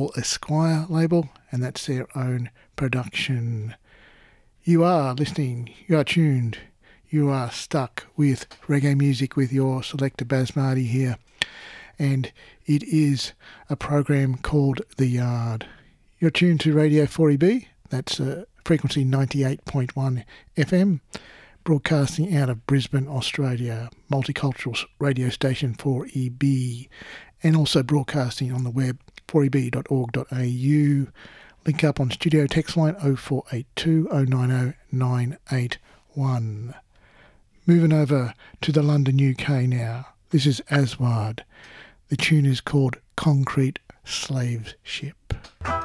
Soul Esquire label, and that's their own production. You are listening, you are tuned, you are stuck with reggae music with your selector Basmati here, and it is a program called The Yard. You're tuned to Radio 4EB, that's frequency 98.1 FM, broadcasting out of Brisbane, Australia, multicultural radio station 4EB, and also broadcasting on the web 4eb.org.au. Link up on studio text line 0482 090 981. Moving over to the London, UK now. This is Aswad. The tune is called Concrete Slave Ship.